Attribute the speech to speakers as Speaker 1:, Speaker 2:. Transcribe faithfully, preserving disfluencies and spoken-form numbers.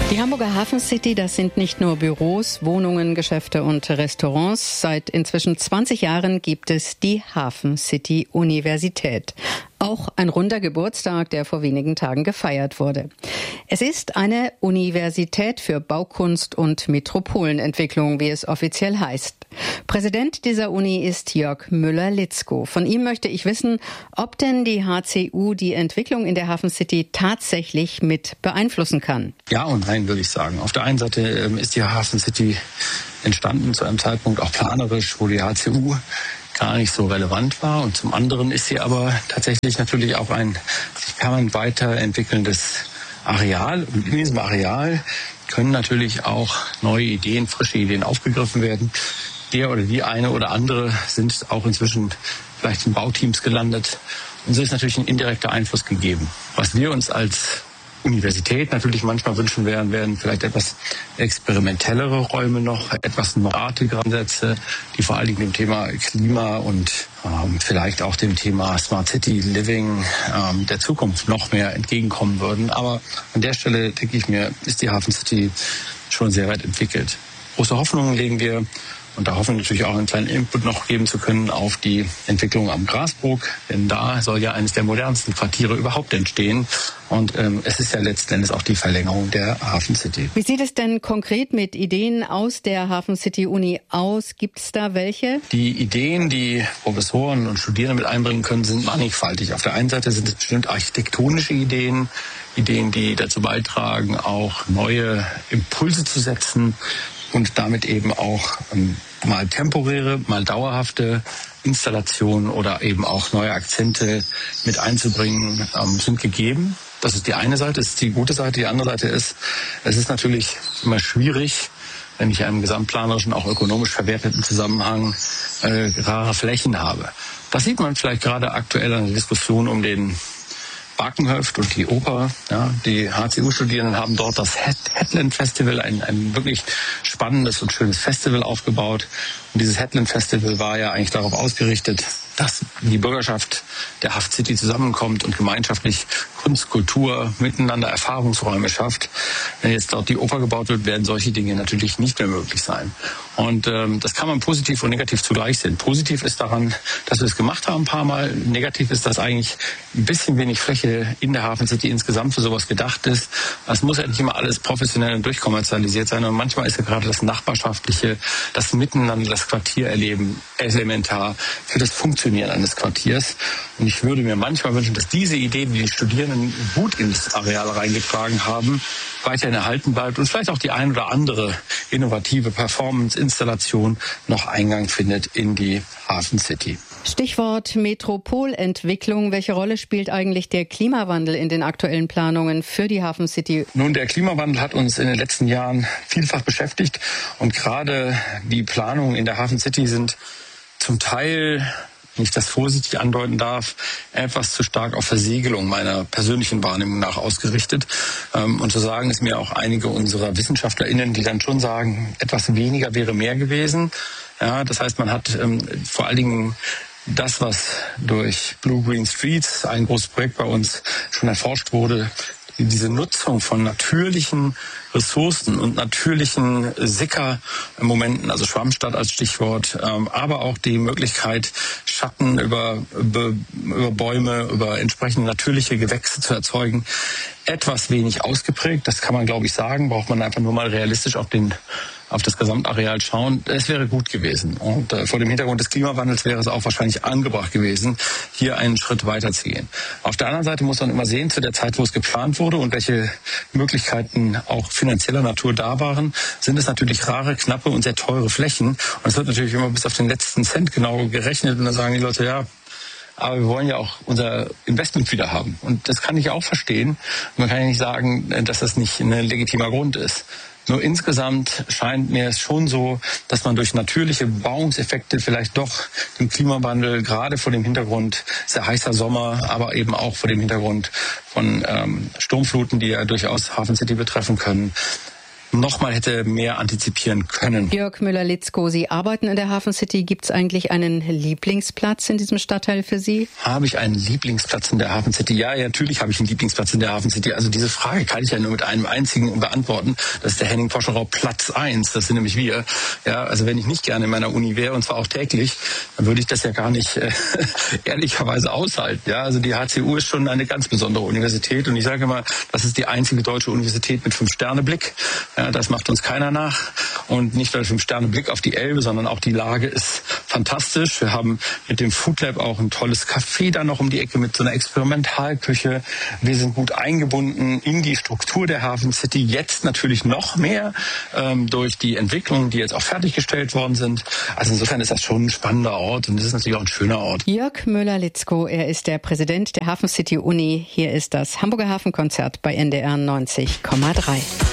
Speaker 1: Die Hamburger Hafen City, das sind nicht nur Büros, Wohnungen, Geschäfte und Restaurants. Seit inzwischen zwanzig Jahren gibt es die Hafen City Universität. Auch ein runder Geburtstag, der vor wenigen Tagen gefeiert wurde. Es ist eine Universität für Baukunst und Metropolenentwicklung, wie es offiziell heißt. Präsident dieser Uni ist Jörg Müller-Litzko. Von ihm möchte ich wissen, ob denn die H C U die Entwicklung in der Hafen City tatsächlich mit beeinflussen kann.
Speaker 2: Ja und nein, würde ich sagen. Auf der einen Seite ist die Hafen City entstanden zu einem Zeitpunkt auch planerisch, wo die H C U gar nicht so relevant war. Und zum anderen ist sie aber tatsächlich natürlich auch ein sich permanent weiterentwickelndes Areal. Und in diesem Areal können natürlich auch neue Ideen, frische Ideen aufgegriffen werden. Der oder die eine oder andere sind auch inzwischen vielleicht in Bauteams gelandet. Und so ist natürlich ein indirekter Einfluss gegeben. Was wir uns als Universität natürlich manchmal wünschen wären, wären vielleicht etwas experimentellere Räume noch, etwas neuartigere Ansätze, die vor allen Dingen dem Thema Klima und ähm, vielleicht auch dem Thema Smart City Living ähm, der Zukunft noch mehr entgegenkommen würden. Aber an der Stelle, denke ich mir, ist die Hafen City schon sehr weit entwickelt. Große Hoffnungen legen wir. Und da hoffen wir natürlich auch einen kleinen Input noch geben zu können auf die Entwicklung am Grasbrook. Denn da soll ja eines der modernsten Quartiere überhaupt entstehen. Und ähm, es ist ja letzten Endes auch die Verlängerung der Hafen City.
Speaker 1: Wie sieht es denn konkret mit Ideen aus der Hafen City Uni aus? Gibt es da welche?
Speaker 2: Die Ideen, die Professoren und Studierende mit einbringen können, sind mannigfaltig. Auf der einen Seite sind es bestimmt architektonische Ideen, Ideen, die dazu beitragen, auch neue Impulse zu setzen und damit eben auch ähm, mal temporäre, mal dauerhafte Installationen oder eben auch neue Akzente mit einzubringen, ähm, sind gegeben. Das ist die eine Seite, das ist die gute Seite. Die andere Seite ist, es ist natürlich immer schwierig, wenn ich einen gesamtplanerischen, auch ökonomisch verwerteten Zusammenhang äh, rare Flächen habe. Das sieht man vielleicht gerade aktuell an der Diskussion um den Barkenhöft und die Oper. Ja, die H C U-Studierenden haben dort das Headland Festival, ein, ein wirklich spannendes und schönes Festival aufgebaut. Und dieses Headland Festival war ja eigentlich darauf ausgerichtet, dass die Bürgerschaft der Hafen City zusammenkommt und gemeinschaftlich Kunst, Kultur, miteinander Erfahrungsräume schafft. Wenn jetzt dort die Oper gebaut wird, werden solche Dinge natürlich nicht mehr möglich sein. Und ähm, das kann man positiv und negativ zugleich sehen. Positiv ist daran, dass wir es gemacht haben ein paar Mal. Negativ ist, dass eigentlich ein bisschen wenig Fläche in der Hafen City insgesamt für sowas gedacht ist. Es muss ja nicht immer alles professionell und durchkommerzialisiert sein. Und manchmal ist ja gerade das Nachbarschaftliche, das Miteinander, das Quartiererleben elementar für das Funktionieren eines Quartiers. Und ich würde mir manchmal wünschen, dass diese Idee, die die Studierenden gut ins Areal reingetragen haben, weiterhin erhalten bleibt und vielleicht auch die ein oder andere innovative Performance-Installation noch Eingang findet in die Hafen City.
Speaker 1: Stichwort Metropolentwicklung. Welche Rolle spielt eigentlich der Klimawandel in den aktuellen Planungen für die Hafen City?
Speaker 2: Nun, der Klimawandel hat uns in den letzten Jahren vielfach beschäftigt und gerade die Planungen in der Hafen City sind zum Teil, wenn ich das vorsichtig andeuten darf, etwas zu stark auf Versiegelung meiner persönlichen Wahrnehmung nach ausgerichtet. Und so sagen es mir auch einige unserer WissenschaftlerInnen, die dann schon sagen, etwas weniger wäre mehr gewesen. Ja, das heißt, man hat ähm, vor allen Dingen das, was durch Blue Green Streets, ein großes Projekt bei uns, schon erforscht wurde, diese Nutzung von natürlichen Ressourcen und natürlichen Sickermomenten, also Schwammstadt als Stichwort, ähm, aber auch die Möglichkeit, Schatten über, über, über Bäume, über entsprechende natürliche Gewächse zu erzeugen, etwas wenig ausgeprägt. Das kann man, glaube ich, sagen. Braucht man einfach nur mal realistisch auf den auf das Gesamtareal schauen. Es wäre gut gewesen. Und äh, vor dem Hintergrund des Klimawandels wäre es auch wahrscheinlich angebracht gewesen, hier einen Schritt weiter zu gehen. Auf der anderen Seite muss man immer sehen, zu der Zeit, wo es geplant wurde und welche Möglichkeiten auch finanzieller Natur da waren, sind es natürlich rare, knappe und sehr teure Flächen. Und es wird natürlich immer bis auf den letzten Cent genau gerechnet. Und dann sagen die Leute, ja, aber wir wollen ja auch unser Investment wieder haben. Und das kann ich auch verstehen. Man kann ja nicht sagen, dass das nicht ein legitimer Grund ist. Nur insgesamt scheint mir es schon so, dass man durch natürliche Bebauungseffekte vielleicht doch den Klimawandel gerade vor dem Hintergrund sehr heißer Sommer, aber eben auch vor dem Hintergrund von ähm, Sturmfluten, die ja durchaus Hafen City betreffen können, nochmal hätte mehr antizipieren können.
Speaker 1: Jörg Müller-Litzko, Sie arbeiten in der Hafen City. Gibt es eigentlich einen Lieblingsplatz in diesem Stadtteil für Sie?
Speaker 2: Habe ich einen Lieblingsplatz in der Hafen City? Ja, ja, natürlich habe ich einen Lieblingsplatz in der Hafen City. Also diese Frage kann ich ja nur mit einem einzigen beantworten. Das ist der Henning-Poscherau Platz eins. Das sind nämlich wir. Ja, also wenn ich nicht gerne in meiner Uni wäre, und zwar auch täglich, dann würde ich das ja gar nicht äh, ehrlicherweise aushalten. Ja, also die H C U ist schon eine ganz besondere Universität. Und ich sage immer, das ist die einzige deutsche Universität mit Fünf-Sterne-Blick. Ja, das macht uns keiner nach. Und nicht nur Fünf-Sterne-Blick auf die Elbe, sondern auch die Lage ist fantastisch. Wir haben mit dem Food Lab auch ein tolles Café da noch um die Ecke mit so einer Experimentalküche. Wir sind gut eingebunden in die Struktur der Hafen City. Jetzt natürlich noch mehr ähm, durch die Entwicklungen, die jetzt auch fertiggestellt worden sind. Also insofern ist das schon ein spannender Ort und es ist natürlich auch ein schöner Ort.
Speaker 1: Jörg Müller-Litzko, er ist der Präsident der Hafen City Uni. Hier ist das Hamburger Hafenkonzert bei N D R neunzig Komma drei.